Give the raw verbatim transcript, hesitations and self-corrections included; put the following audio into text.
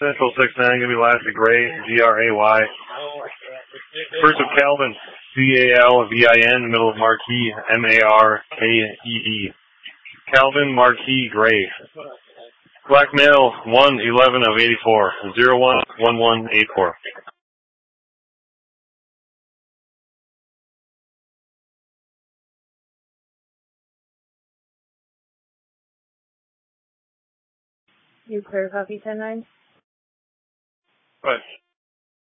Central six nine, gonna be last of Gray, G R A Y. First of Calvin, C A L V I N, middle of Marquis, M A R K E E. Calvin Marquis Gray. Black male, one eleven of eighty-four, zero one one one eight four. You clear copy ten nine? Right.